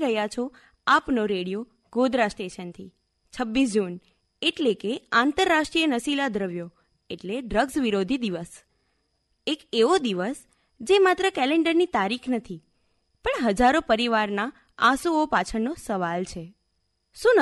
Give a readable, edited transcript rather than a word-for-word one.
રહ્યા છો આપનો રેડિયો ગોધરા સ્ટેશનથી. 26 જૂન એટલે કે આંતરરાષ્ટ્રીય નશીલા દ્રવ્યો એટલે ડ્રગ્સ વિરોધી દિવસ. એક એવો દિવસ જે માત્ર કેલેન્ડરની તારીખ નથી, પણ હજારો પરિવારના આંસુઓ પાછળનો સવાલ છે. શું